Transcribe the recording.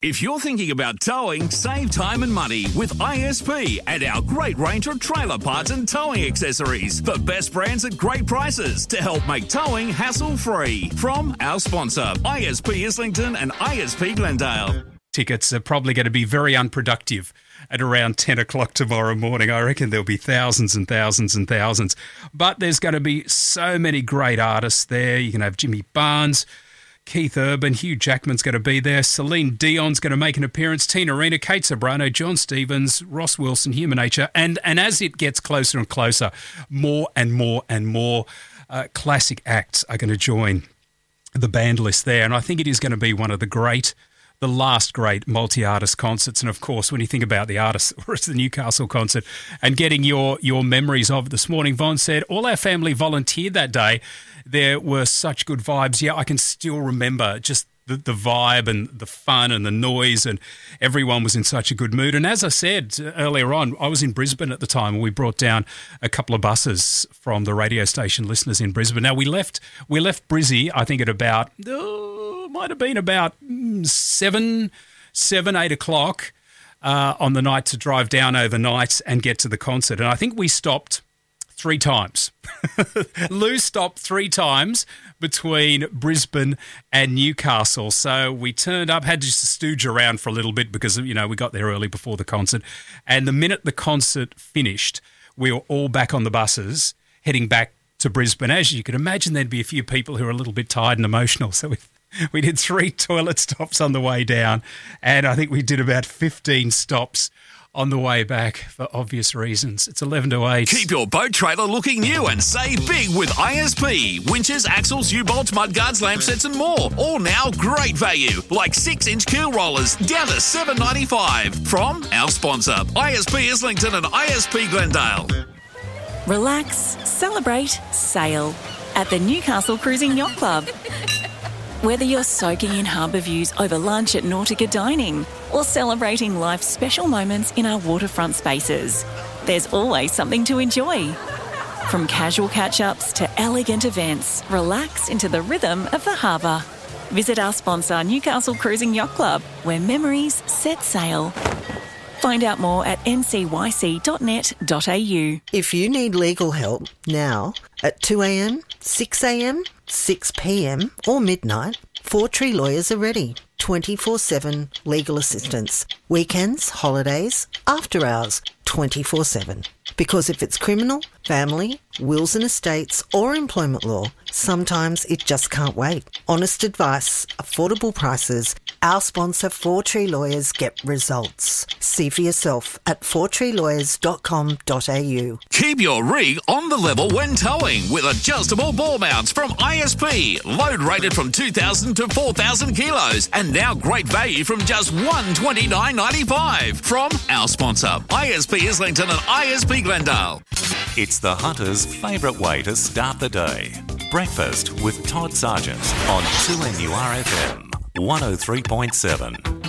If you're thinking about towing, save time and money with ISP and our great range of trailer parts and towing accessories. The best brands at great prices to help make towing hassle-free. From our sponsor, ISP Islington and ISP Glendale. Tickets are probably going to be very unproductive at around 10 o'clock tomorrow morning. I reckon there'll be thousands and thousands and thousands. But there's going to be so many great artists there. You can have Jimmy Barnes, Keith Urban, Hugh Jackman's going to be there, Celine Dion's going to make an appearance, Tina Arena, Kate Sobrano, John Stevens, Ross Wilson, Human Nature, and as it gets closer and closer, more and more and more classic acts are going to join the band list there, and I think it is going to be one of the last great multi-artist concerts. And of course, when you think about the artists, or it's the Newcastle concert, and getting your memories of it this morning, Von said, all our family volunteered that day. There were such good vibes. Yeah, I can still remember just the vibe and the fun and the noise, and everyone was in such a good mood. And as I said earlier on, I was in Brisbane at the time, and we brought down a couple of buses from the radio station listeners in Brisbane. Now, we left Brizzy, I think, at about, might have been about 7, 8 o'clock on the night to drive down overnight and get to the concert. And I think we stopped 3 times. Lou stopped 3 times between Brisbane and Newcastle. So we turned up, had just to stooge around for a little bit because, we got there early before the concert. And the minute the concert finished, we were all back on the buses heading back to Brisbane. As you can imagine, there'd be a few people who are a little bit tired and emotional. So we did 3 toilet stops on the way down. And I think we did about 15 stops on the way back for obvious reasons. It's 11 to 8. Keep your boat trailer looking new and save big with ISP. Winches, axles, U-bolts, mudguards, lamp sets and more. All now great value, like 6-inch keel rollers down to $7.95. From our sponsor, ISP Islington and ISP Glendale. Relax, celebrate, sail at the Newcastle Cruising Yacht Club. Whether you're soaking in harbour views over lunch at Nautica Dining or celebrating life's special moments in our waterfront spaces, there's always something to enjoy. From casual catch-ups to elegant events, relax into the rhythm of the harbour. Visit our sponsor, Newcastle Cruising Yacht Club, where memories set sail. Find out more at ncyc.net.au. If you need legal help now at 2am, 6am, 6pm or midnight, Four Tree Lawyers are ready. 24/7 legal assistance. Weekends, holidays, after hours, 24/7. Because if it's criminal, family, wills and estates or employment law, sometimes it just can't wait. Honest advice, affordable prices. Our sponsor, Four Tree Lawyers, get results. See for yourself at fourtreelawyers.com.au. Keep your rig on the level when towing with adjustable ball mounts from ISP. Load rated from 2,000 to 4,000 kilos. And now great value from just $129.95. From our sponsor, ISP Islington and ISP Glendale. It's the Hunter's favourite way to start the day. Breakfast with Todd Sargent on 2NURFM 103.7.